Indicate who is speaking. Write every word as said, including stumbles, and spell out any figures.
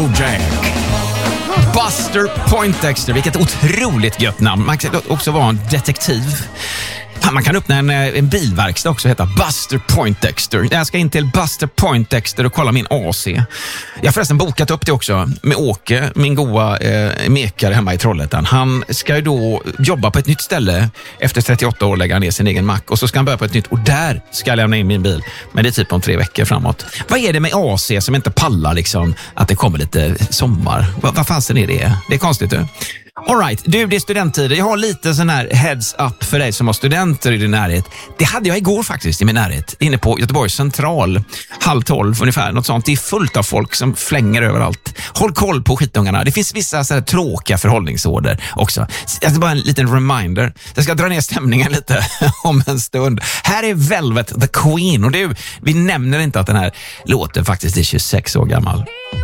Speaker 1: Jack. Buster Poindexter, vilket otroligt gött namn. Man kan också vara en detektiv. Man kan öppna en, en bilverkstad också, heta Buster Poindexter. Jag ska in till Buster Poindexter och kolla min A C. Jag har förresten bokat upp det också med Åke, min goa eh, mekare hemma i Trollhättan. Han ska ju då jobba på ett nytt ställe. Efter trettioåtta år lägger han ner sin egen mack och så ska han börja på ett nytt. Och där ska jag lämna in min bil. Men det är typ om tre veckor framåt. Vad är det med A C som inte pallar liksom att det kommer lite sommar? Vad, vad fan är det? Det är konstigt du. All right, du, det är studenttider. Jag har lite sån här heads up för dig som har studenter i din närhet. Det hade jag igår faktiskt i min närhet. Inne på Göteborgs central. Halv tolv ungefär, något sånt. Det är fullt av folk som flänger överallt. Håll koll på skitungarna. Det finns vissa så här tråkiga förhållningsorder också. Alltså bara en liten reminder. Jag ska dra ner stämningen lite om en stund. Här är Velvet the Queen. Och det är, vi nämner inte att den här låten faktiskt är tjugosex år gammal.